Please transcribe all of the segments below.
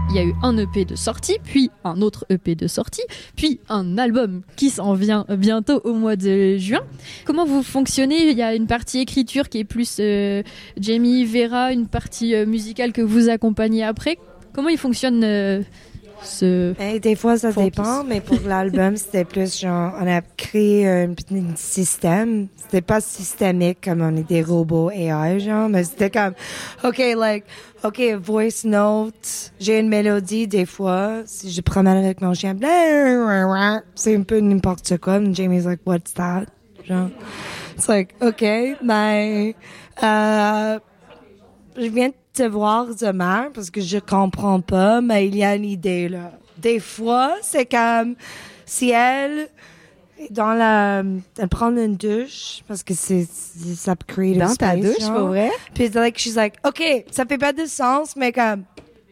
il y a eu un EP de sortie, puis un autre EP de sortie, puis un album qui s'en vient bientôt au mois de juin. Comment vous fonctionnez? Il y a une partie écriture qui est plus Jamie, Vera, une partie musicale que vous accompagnez après. Comment il fonctionne des fois, ça dépend, mais pour l'album, c'était plus genre, on a créé un système. C'était pas systémique comme on est des robots AI, genre, mais c'était comme, OK, voice note. J'ai une mélodie, des fois. Si je promène avec mon chien, c'est un peu n'importe quoi. And Jamie's like, what's that? Genre, it's like, OK, mais, je viens de te voir demain parce que je comprends pas, mais il y a une idée, là. Des fois, c'est comme si elle prend une douche parce que ça peut créer dans ta douche, pour vrai? Puis she's like, OK, ça fait pas de sens, mais comme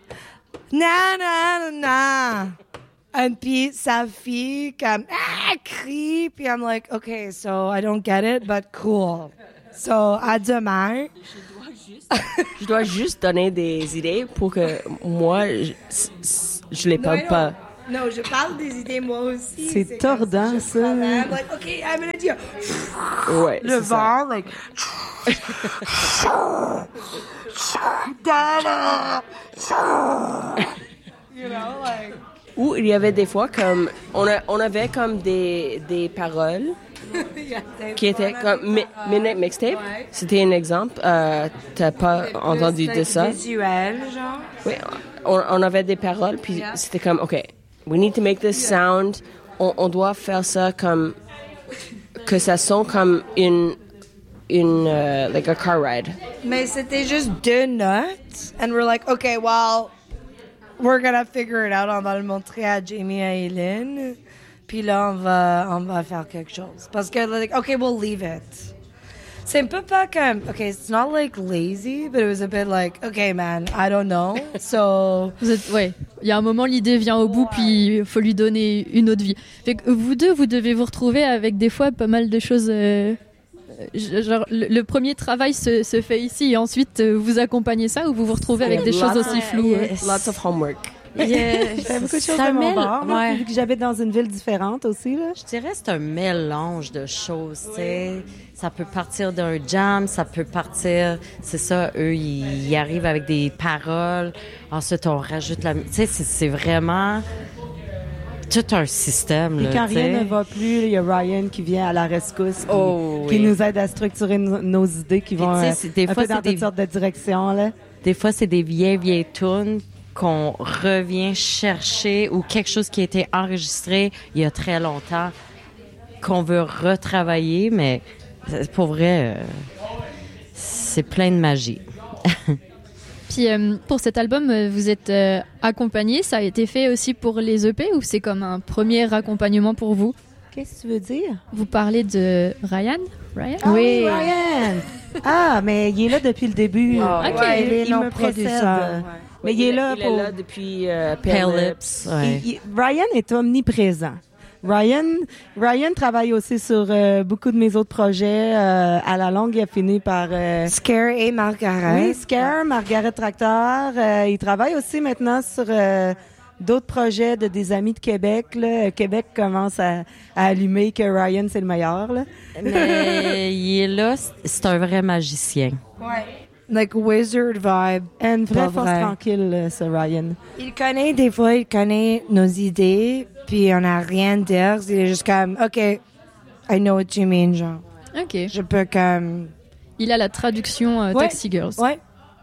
na. Et puis sa fille comme crie, puis I'm like, OK, so I don't get it, but cool. So à demain. Je dois juste donner des idées pour que moi, je les parle pas. Non, je parle des idées moi aussi. C'est tordant, ça. I'm like, OK, I'm gonna dire. Ouais, le vent, like. You know, like. Ou il y avait des fois comme, on avait comme des paroles. Qui était comme Midnight Mixtape. Ouais. C'était un exemple. T'as pas entendu de ça? Visuel, genre. Oui, on avait des paroles, puis c'était comme, OK, we need to make this sound. On doit faire ça comme que ça sonne comme like a car ride. Mais c'était juste 2 notes, and we're like, OK, well, we're gonna figure it out. On va le montrer à Jamie et à Eileen. Puis là, on va faire quelque chose. Parce que, like, OK, we'll leave it. C'est un peu pas comme, OK, it's not like lazy, but it was a bit like, OK, man, I don't know. So. Ouais. Il y a un moment, l'idée vient au bout, puis il faut lui donner une autre vie. Fait que vous deux, vous devez vous retrouver avec des fois pas mal de choses. Genre, le premier travail se fait ici, et ensuite, vous accompagnez ça, ou vous vous retrouvez avec des choses aussi floues? Lots of homework. J'avais beaucoup de choses à mon bord, vu que j'habite dans une ville différente aussi. Là. Je dirais que c'est un mélange de choses. Ouais. Ça peut partir d'un jam, ça peut partir... C'est ça, eux, ils arrivent avec des paroles. Ensuite, on rajoute la... Tu sais, c'est vraiment tout un système. Puis quand rien ne va plus, il y a Ryan qui vient à la rescousse, qui nous aide à structurer nos idées qui vont des fois, dans toutes sortes de directions. Là. Des fois, c'est des vieilles tunes qu'on revient chercher ou quelque chose qui a été enregistré il y a très longtemps qu'on veut retravailler, mais pour vrai, c'est plein de magie. Puis pour cet album, vous êtes accompagné. Ça a été fait aussi pour les EP ou c'est comme un premier accompagnement pour vous? Qu'est-ce que tu veux dire? Vous parlez de Ryan? Ah, oui, Ryan! Ah, mais il est là depuis le début. Oh, OK. Ouais, il me précède. Mais il est là il est là depuis Pale Lips. Ouais. Ryan est omniprésent. Ryan travaille aussi sur beaucoup de mes autres projets. À la longue, il a fini par... Scare et Margaret. Oui, Scare, Margaret Tractor. Il travaille aussi maintenant sur d'autres projets de des amis de Québec. Là. Québec commence à allumer que Ryan, c'est le meilleur. Là. Mais il est là, c'est un vrai magicien. Ouais. Like wizard vibe. Une vraie force tranquille, ce Ryan. Il connaît nos idées, puis on n'a rien à dire. Il est juste comme, OK, I know what you mean, genre. OK. Je peux comme... Il a la traduction Taxi Girls. Ouais.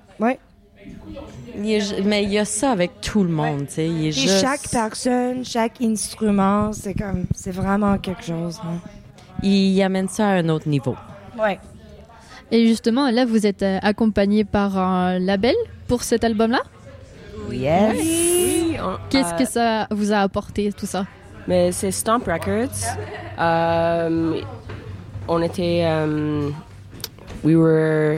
Mais il y a ça avec tout le monde, tu sais. Et chaque personne, chaque instrument, c'est vraiment quelque chose. Hein. Il amène ça à un autre niveau. Ouais. Et justement, là, vous êtes accompagné par un label pour cet album-là? Yes. Oui. Qu'est-ce que ça vous a apporté, tout ça? Mais c'est Stomp Records. On était... we were...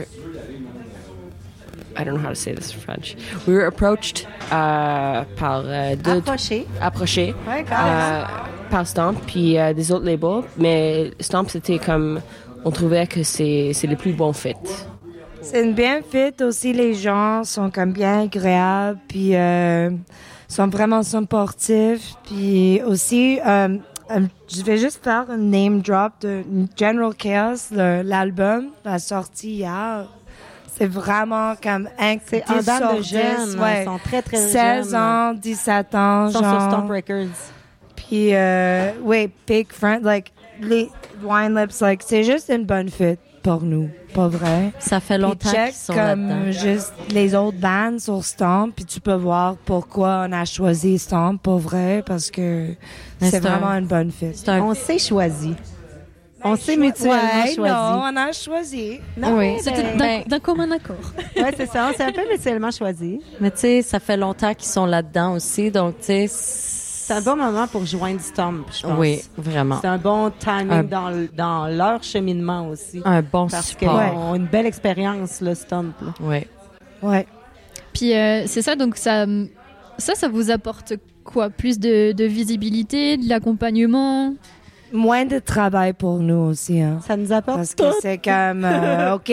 I don't know how to say this in French. We were approached par approchés Ouais, par Stomp puis des autres labels. Mais Stomp, c'était comme... On trouvait que c'est le plus bon fit. C'est une bien fit aussi. Les gens sont comme bien agréables, puis sont vraiment supportifs. Puis aussi, je vais juste faire un name drop de General Chaos, l'album, la sortie hier. C'est vraiment comme c'est en date de jeunes. Ouais. Ils sont très, très 16 jeunes. ans, 17 ans, Ils sont sur Stomp Records. Puis, oui, Big Friend, like, les Wine Lips, like, c'est juste une bonne fit pour nous, pas vrai? Ça fait longtemps qu'ils sont là-dedans. Comme juste les autres bands sur Stomp, puis tu peux voir pourquoi on a choisi Stomp, pas vrai? Parce que c'est vraiment une bonne fit. On s'est choisi. On s'est mutuellement choisi. Non, on a choisi. Non, oui. C'était d'un commun accord. Oui, c'est ça. On s'est un peu mutuellement choisi. Mais tu sais, ça fait longtemps qu'ils sont là-dedans aussi, donc tu sais... C'est un bon moment pour joindre Stomp, je pense. Oui, vraiment. C'est un bon timing dans leur cheminement aussi. Un bon parce support. Parce qu'ils ont une belle expérience, le Stomp. Là. Oui. Ouais. Puis c'est ça, donc ça vous apporte quoi? Plus de visibilité, de l'accompagnement? Moins de travail pour nous aussi. Hein. Ça nous apporte parce que c'est comme, OK,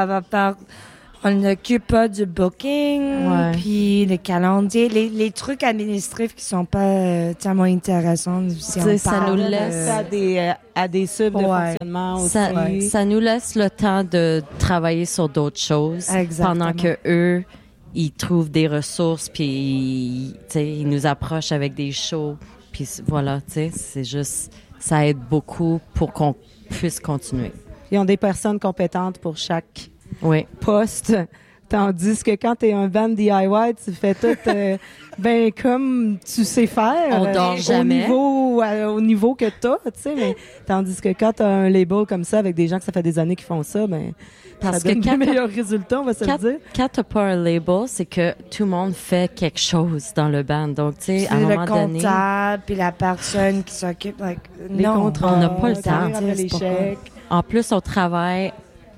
on n'occupe pas du booking, puis le calendrier, les trucs administratifs qui sont pas tellement intéressants. Si on ça parle, nous laisse à des subs de fonctionnement aussi. Ça nous laisse le temps de travailler sur d'autres choses. Exactement. Pendant que eux, ils trouvent des ressources, puis ils nous approchent avec des shows. Puis voilà, c'est juste... Ça aide beaucoup pour qu'on puisse continuer. Ils ont des personnes compétentes pour chaque poste. Tandis que quand tu es un band DIY, tu fais tout ben comme tu sais faire. On dort jamais. Au niveau que tu as, tu sais. Mais tandis que quand tu as un label comme ça avec des gens que ça fait des années qui font ça, ben parce ça donne que de meilleurs résultats, on va se le dire. Quand tu n'as pas un label, c'est que tout le monde fait quelque chose dans le band. Donc, tu sais, à un moment donné... le comptable, puis la personne qui s'occupe... les contrats, on n'a pas le temps. Les chèques. En plus, on travaille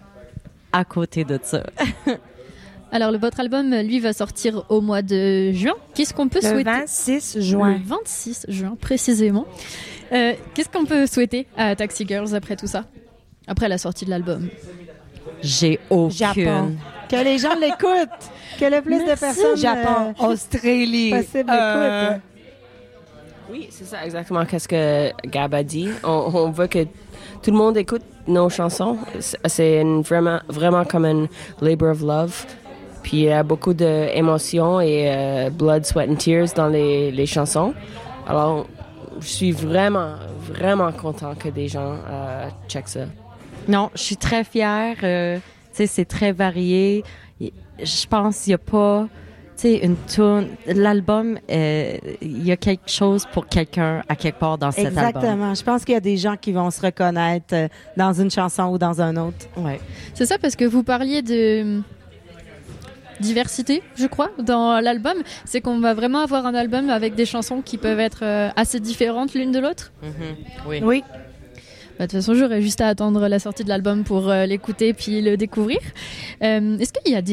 à côté de ça. Alors, votre album, lui, va sortir au mois de juin. Qu'est-ce qu'on peut souhaiter? Le 26 juin. Le 26 juin, précisément. Qu'est-ce qu'on peut souhaiter à Taxi Girls après tout ça? Après la sortie de l'album? J'ai aucune. Japon. Que les gens l'écoutent. Que le plus de personnes... Japon, Australie. Possible d'écoute. Oui, c'est ça exactement qu'est-ce que Gab a dit. On veut que tout le monde écoute nos chansons. C'est vraiment comme un labor of love. Puis il y a beaucoup d'émotions et blood, sweat and tears dans les chansons. Alors, je suis vraiment content que des gens checkent ça. Non, je suis très fière. Tu sais, c'est très varié. Je pense qu'il n'y a pas, tu sais, une tune. L'album, il y a quelque chose pour quelqu'un à quelque part dans cet album. Exactement. Je pense qu'il y a des gens qui vont se reconnaître dans une chanson ou dans un autre. Ouais. C'est ça, parce que vous parliez de diversité, je crois, dans l'album. C'est qu'on va vraiment avoir un album avec des chansons qui peuvent être assez différentes l'une de l'autre. Oui. Oui. De toute façon, j'aurais juste à attendre la sortie de l'album pour l'écouter puis le découvrir. Est-ce qu'il y a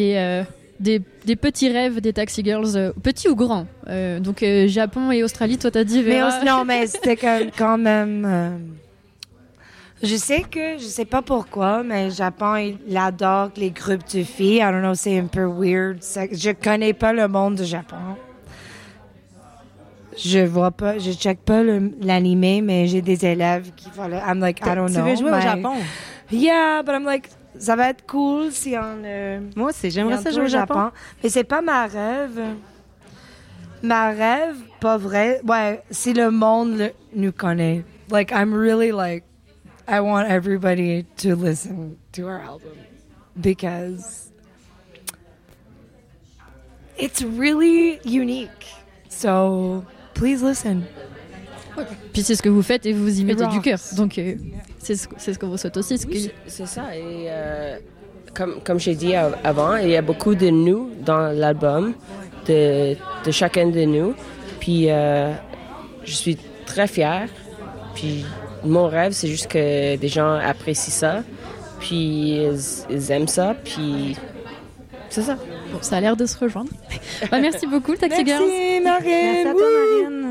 des petits rêves des Taxi Girls, petits ou grands? Donc, Japon et Australie, toi, t'as dit... Non, mais c'était quand même... je sais pas pourquoi, mais Japon, il adore les groupes de filles. I don't know, c'est un peu weird. Je connais pas le monde du Japon. Je check pas l'anime, mais j'ai des élèves qui font I'm like, I don't know. Tu veux jouer au Japon? Yeah, but I'm like, ça va être cool si on... Moi aussi, j'aimerais ça jouer au Japon. Mais c'est pas ma rêve. Ma rêve, pas vrai. Ouais, si le monde nous connaît. Like, I'm really like, I want everybody to listen to our album. Because it's really unique. So... Please listen. Puis c'est ce que vous faites et vous y mettez du cœur. Donc c'est ce que vous souhaitez aussi. C'est ça. Et comme j'ai dit avant, il y a beaucoup de nous dans l'album, de chacun de nous. Puis je suis très fière. Puis mon rêve, c'est juste que des gens apprécient ça. Puis ils aiment ça. Puis c'est ça. Bon, ça a l'air de se rejoindre. Merci beaucoup, Taxi Girls. Merci, Marine. Merci à toi, Marine.